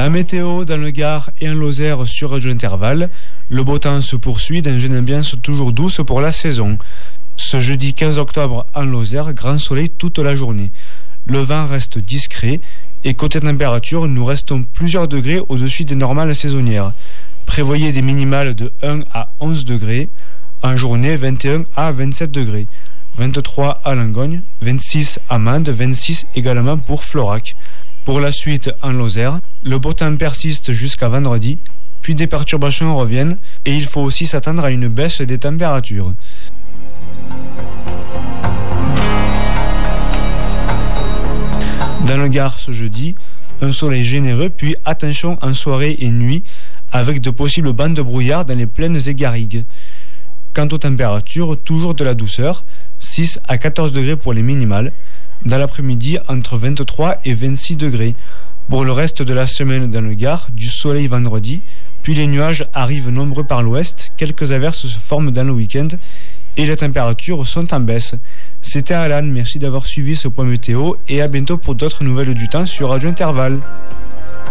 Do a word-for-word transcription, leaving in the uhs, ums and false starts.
La météo dans le Gard et en Lozère sur Radio Intervalle. Le beau temps se poursuit dans une ambiance toujours douce pour la saison. Ce jeudi quinze octobre en Lozère, grand soleil toute la journée. Le vent reste discret et côté température, nous restons plusieurs degrés au-dessus des normales saisonnières. Prévoyez des minimales de un à onze degrés. En journée, vingt et un à vingt-sept degrés. vingt-trois à Langogne, vingt-six à Mende, vingt-six également pour Florac. Pour la suite en Lozère, le beau temps persiste jusqu'à vendredi, puis des perturbations reviennent et il faut aussi s'attendre à une baisse des températures. Dans le Gard ce jeudi, un soleil généreux, puis attention en soirée et nuit, avec de possibles bancs de brouillard dans les plaines et garrigues. Quant aux températures, toujours de la douceur, six à quatorze degrés pour les minimales. Dans l'après-midi, entre vingt-trois et vingt-six degrés. Pour le reste de la semaine dans le Gard, du soleil vendredi, puis les nuages arrivent nombreux par l'ouest, quelques averses se forment dans le week-end et les températures sont en baisse. C'était Alan, merci d'avoir suivi ce point météo et à bientôt pour d'autres nouvelles du temps sur Radio Intervalle.